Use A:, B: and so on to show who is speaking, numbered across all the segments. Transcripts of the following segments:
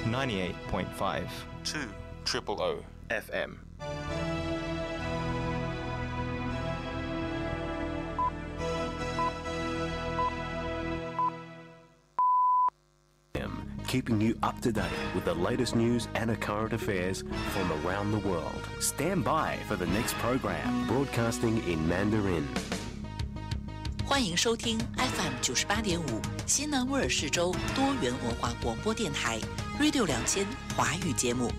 A: 98.5 2 FM。
B: Keeping you up to date with the latest news and current affairs from around the world. Stand by for the next program, broadcasting in Mandarin.
C: 欢迎收听 FM 98.5西南威尔士州多元文化广播电台 Radio 2000华语节目。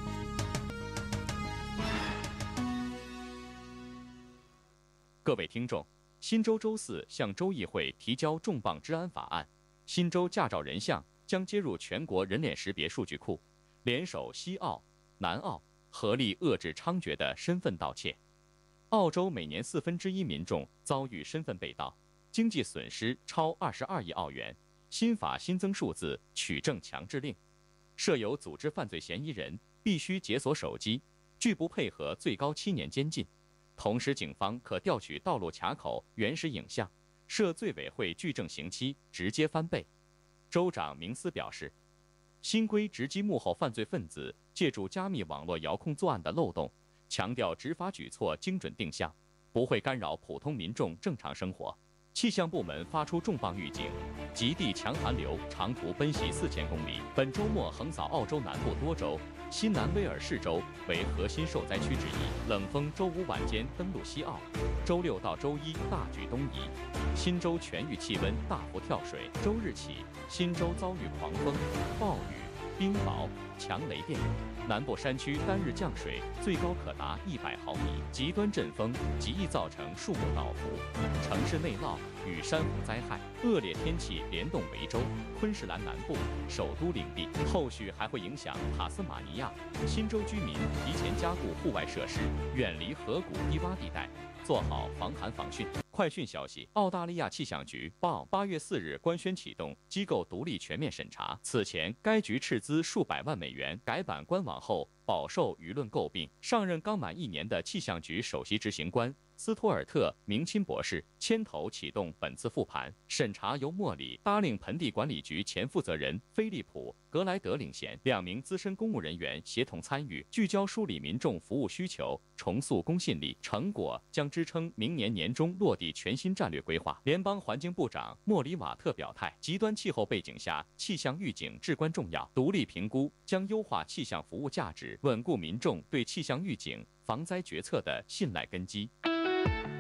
D: 各位听众，新州周四向州议会提交重磅治安法案，新州驾照人像将接入全国人脸识别数据库，联手西澳、南澳，合力遏制猖獗的身份盗窃。澳洲每年1/4民众遭遇身份被盗，经济损失超22亿澳元。新法新增数字取证强制令，设有组织犯罪嫌疑人必须解锁手机，拒不配合最高7年监禁。同时，警方可调取道路卡口原始影像，设罪委会据证刑期直接翻倍。州长明斯表示，新规直击幕后犯罪分子借助加密网络遥控作案的漏洞，强调执法举措精准定向，不会干扰普通民众正常生活。气象部门发出重磅预警，极地强寒流长途奔袭4000公里，本周末横扫澳洲南部多州，新南威尔士州为核心受灾区之一。冷风周五晚间登陆西澳，周六到周一大举东移，新州全域气温大幅跳水。周日起，新州遭遇狂风、暴雨、冰雹、强雷电，南部山区单日降水最高可达100毫米，极端阵风极易造成树木倒伏、城市内涝与山洪灾害。恶劣天气联动维州、昆士兰南部、首都领地，后续还会影响塔斯马尼亚。新州居民提前加固户外设施，远离河谷低洼地带，做好防寒防汛。快讯消息：澳大利亚气象局报8月4日官宣启动机构独立全面审查。此前，该局斥资数百万美元改版官网后，饱受舆论诟病。上任刚满1年的气象局首席执行官斯托尔特·明钦博士牵头启动本次复盘审查，由莫里搭令盆地管理局前负责人菲利普·格莱德领衔，2名资深公务人员协同参与，聚焦梳理民众服务需求，重塑公信力。成果将支撑明年年中落地全新战略规划。联邦环境部长莫里瓦特表态，极端气候背景下，气象预警至关重要，独立评估将优化气象服务价值，稳固民众对气象预警、防灾决策的信赖根基。